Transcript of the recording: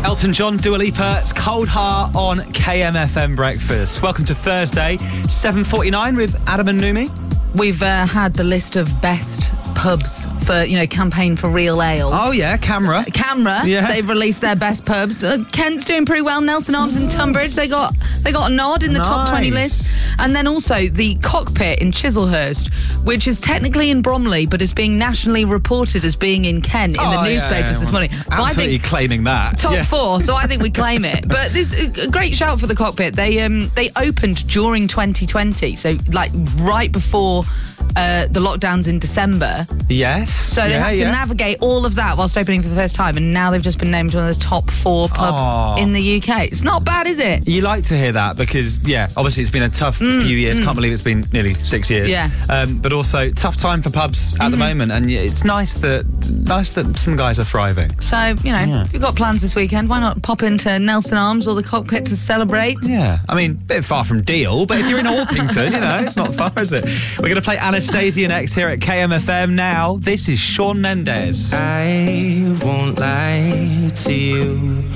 Elton John, Dua Lipa, it's Cold Heart on KMFM Breakfast. Welcome to Thursday, 7:49 with Adam and Numi. We've had the list of best pubs for, campaign for real ale. Oh, yeah, Camera. Yeah. They've released their best pubs. Kent's doing pretty well. Nelson Arms and Tunbridge, they got a nod in the top 20 list. And then also the Cockpit in Chislehurst, which is technically in Bromley, but is being nationally reported as being in Kent in the newspapers this morning. So Absolutely I think claiming that. Top 4, so I think we claim it. But this is a great shout for the Cockpit. They opened during 2020, so like right before the lockdowns in December. Yes. So they had to navigate all of that whilst opening for the first time, and now they've just been named one of the top 4 pubs in the UK. It's not bad, is it? You like to hear that because, obviously it's been a tough few years. Can't believe it's been nearly 6 years. Yeah. But also tough time for pubs at the moment, and it's nice that some guys are thriving. So, if you've got plans this weekend, why not pop into Nelson Arms or the Cockpit to celebrate? Yeah. I mean, a bit far from Deal, but if you're in Orpington, it's not far, is it? We're going to play Anastasia next here at KMFM now. This is Shawn Mendes. I won't lie to you.